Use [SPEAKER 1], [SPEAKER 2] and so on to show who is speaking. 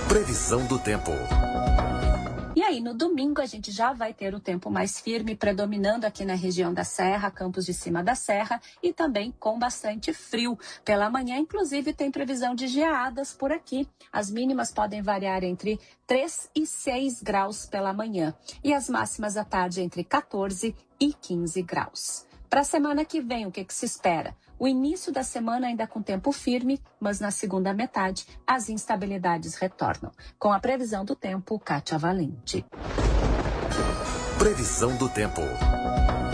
[SPEAKER 1] Previsão do tempo.
[SPEAKER 2] E aí, no domingo, a gente já vai ter o tempo mais firme, predominando aqui na região da Serra, Campos de Cima da Serra, e também com bastante frio. Pela manhã, inclusive, tem previsão de geadas por aqui. As mínimas podem variar entre 3 e 6 graus pela manhã. E as máximas à tarde entre 14 e 15 graus. Para a semana que vem, o que se espera? O início da semana ainda com tempo firme, mas na segunda metade as instabilidades retornam. Com a previsão do tempo, Kátia Valente.
[SPEAKER 1] Previsão do tempo.